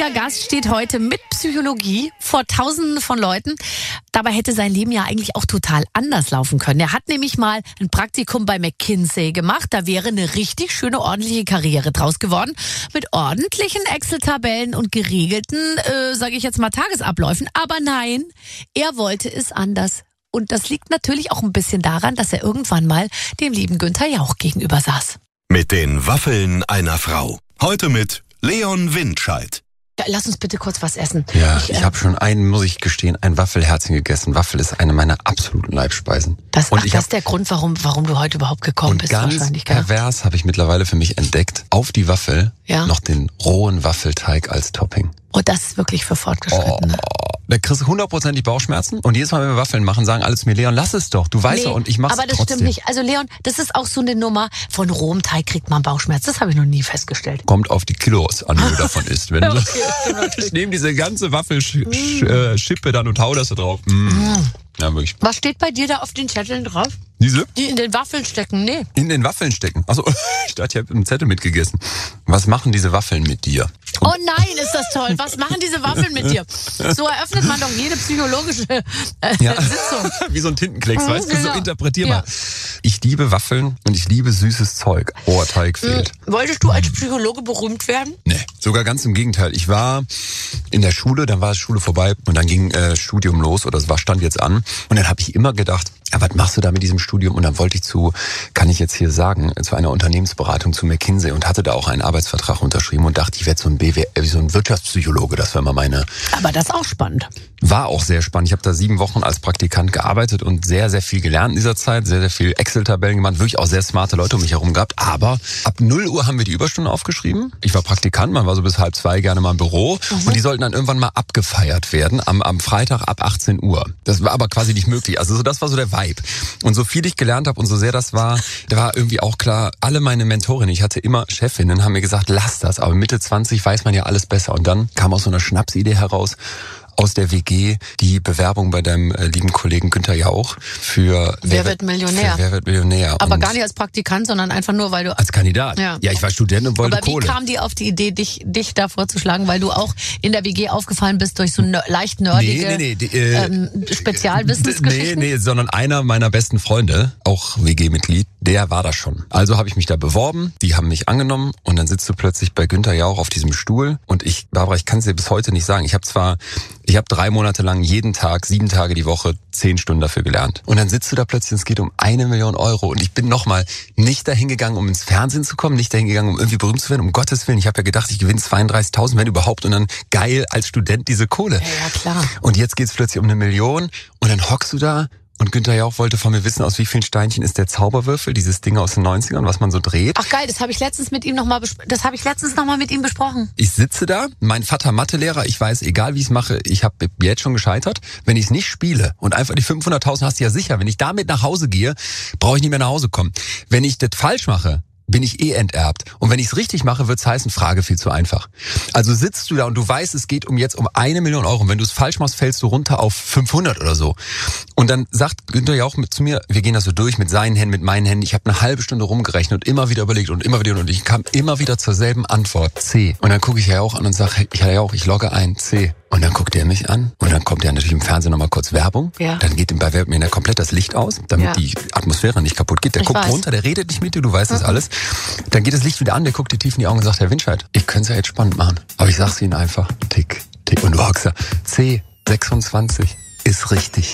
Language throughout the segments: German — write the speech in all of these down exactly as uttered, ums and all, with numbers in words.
schwieriger Gast steht heute mit Psychologie vor Tausenden von Leuten. Dabei hätte sein Leben ja eigentlich auch total anders laufen können. Er hat nämlich mal ein Praktikum bei McKinsey gemacht. Da wäre eine richtig schöne, ordentliche Karriere draus geworden. Mit ordentlichen Excel-Tabellen und geregelten, äh, sage ich jetzt mal, Tagesabläufen. Aber nein, er wollte es anders. Und das liegt natürlich auch ein bisschen daran, dass er irgendwann mal dem lieben Günther Jauch gegenüber saß. Mit den Waffeln einer Frau. Heute mit Leon Windscheid. Ja, lass uns bitte kurz was essen. Ja, ich, ich äh, habe schon einen, muss ich gestehen, ein Waffelherzchen gegessen. Waffel ist eine meiner absoluten Leibspeisen. Das, und ach, ich das ist der Grund, warum, warum du heute überhaupt gekommen und bist. ganz wahrscheinlich. Gell? Pervers habe ich mittlerweile für mich entdeckt, auf die Waffel Ja. noch den rohen Waffelteig als Topping. Und das ist wirklich für Fortgeschrittene. Oh, da kriegst du hundertprozentig Bauchschmerzen. Und jedes Mal, wenn wir Waffeln machen, sagen alle zu mir, Leon, lass es doch. Du weißt Nee, doch, und ich mach's aber das trotzdem. stimmt nicht. Also Leon, das ist auch so eine Nummer, von rohem Teig kriegt man Bauchschmerz. Das habe ich noch nie festgestellt. Kommt auf die Kilos an, die du davon isst. Wenn du, Okay, das stimmt natürlich. ich nehme diese ganze Waffelschippe dann und hau das da drauf. Mm. Ja, wirklich. Was steht bei dir da auf den Zetteln drauf? Diese? Die in den Waffeln stecken? Nee. In den Waffeln stecken. Achso, ich dachte, ich habe einen Zettel mitgegessen. Was machen diese Waffeln mit dir? Oh nein, ist das toll. Was machen diese Waffeln mit dir? So eröffnet man doch jede psychologische äh, Ja. Sitzung. Wie so ein Tintenklecks, weißt du? So Genau. interpretier Ja. mal. Ich liebe Waffeln und ich liebe süßes Zeug. Oh, Teig fehlt. Wolltest du als Psychologe berühmt werden? Nee, sogar ganz im Gegenteil. Ich war in der Schule, dann war Schule vorbei und dann ging äh, Studium los oder es war stand jetzt an. Und dann habe ich immer gedacht, ja, was machst du da mit diesem Studium? Und dann wollte ich zu, kann ich jetzt hier sagen, zu einer Unternehmensberatung, zu McKinsey und hatte da auch einen Arbeitsvertrag unterschrieben und dachte, ich werde so ein B W, äh, so ein Wirtschaftspsychologe, das wäre mal meine. Aber das ist auch spannend. War auch sehr spannend. Ich habe da sieben Wochen als Praktikant gearbeitet und sehr, sehr viel gelernt in dieser Zeit, sehr, sehr viel Excel-Tabellen gemacht, wirklich auch sehr smarte Leute um mich herum gehabt. Aber ab null Uhr haben wir die Überstunden aufgeschrieben. Ich war Praktikant, man war so bis halb zwei gerne mal im Büro mhm. und die sollten dann irgendwann mal abgefeiert werden am, am Freitag ab achtzehn Uhr. Das war aber quasi nicht möglich. Also so, das war so der Vibe. Und so viel ich gelernt habe und so sehr das war, da war irgendwie auch klar, alle meine Mentorinnen, ich hatte immer Chefinnen, haben mir gesagt, lass das, aber Mitte zwanzig weiß man ja alles besser. Und dann kam aus so einer Schnapsidee heraus, aus der W G die Bewerbung bei deinem äh, lieben Kollegen Günther Jauch für Wer wird Millionär? Für Wer wird Millionär? Aber und gar nicht als Praktikant, sondern einfach nur, weil du... als Kandidat. Ja. ja, ich war Student und wollte Aber wie Kohle. kam die auf die Idee, dich, dich da vorzuschlagen? Weil du auch in der W G aufgefallen bist durch so ner- leicht nerdige Nee, nee, nee, die, äh, ähm, Spezialwissensgeschichten? Nee, nee, sondern einer meiner besten Freunde, auch W G-Mitglied, der war das schon. Also habe ich mich da beworben, die haben mich angenommen und dann sitzt du plötzlich bei Günther Jauch auf diesem Stuhl und ich, Barbara, ich kann es dir bis heute nicht sagen. Ich habe zwar, ich habe drei Monate lang jeden Tag, sieben Tage die Woche, zehn Stunden dafür gelernt. Und dann sitzt du da plötzlich und es geht um eine Million Euro und ich bin nochmal nicht dahin gegangen, um ins Fernsehen zu kommen, nicht dahin gegangen, um irgendwie berühmt zu werden, um Gottes Willen. Ich habe ja gedacht, ich gewinne zweiunddreißigtausend, wenn überhaupt, und dann geil als Student diese Kohle. Ja, ja, klar. Und jetzt geht's plötzlich um eine Million und dann hockst du da und Günther Jauch wollte von mir wissen, aus wie vielen Steinchen ist der Zauberwürfel, dieses Ding aus den neunzigern, was man so dreht. Ach geil, das habe ich letztens mit ihm noch mal bes- das habe ich letztens noch mal mit ihm besprochen. Ich sitze da, mein Vater Mathelehrer, ich weiß, egal wie ich es mache, ich habe jetzt schon gescheitert. Wenn ich es nicht spiele und einfach die fünfhunderttausend hast du ja sicher, wenn ich damit nach Hause gehe, brauche ich nicht mehr nach Hause kommen. Wenn ich das falsch mache, bin ich eh enterbt. Und wenn ich es richtig mache, wird's heißen, Frage viel zu einfach. Also sitzt du da und du weißt, es geht um jetzt um eine Million Euro. Und wenn du es falsch machst, fällst du runter auf fünfhundert oder so. Und dann sagt Günther Jauch mit zu mir, wir gehen das so durch mit seinen Händen, mit meinen Händen. Ich habe eine halbe Stunde rumgerechnet und immer wieder überlegt und immer wieder und ich kam immer wieder zur selben Antwort, C. Und dann gucke ich Jauch an und sage, hey, Herr Jauch, ich logge ein, C. Und dann guckt er mich an und dann kommt ja natürlich im Fernsehen nochmal kurz Werbung. Ja. Dann geht ihm bei Werbung ja komplett das Licht aus, damit Ja. die Atmosphäre nicht kaputt geht. Der Ich guckt weiß. runter, der redet nicht mit dir, du weißt das alles. Dann geht das Licht wieder an, der guckt dir tief in die Augen und sagt, Herr Windscheid, ich könnte es ja jetzt spannend machen. Aber ich sag's Ihnen einfach, tick, tick. Und du hockst da, C sechsundzwanzig ist richtig.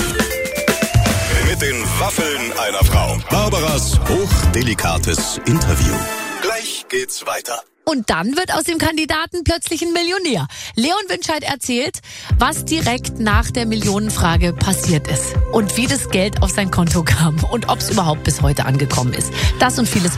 Mit den Waffeln einer Frau. Barbaras hochdelikates Interview. Gleich geht's weiter. Und dann wird aus dem Kandidaten plötzlich ein Millionär. Leon Windscheid erzählt, was direkt nach der Millionenfrage passiert ist und wie das Geld auf sein Konto kam und ob es überhaupt bis heute angekommen ist. Das und vieles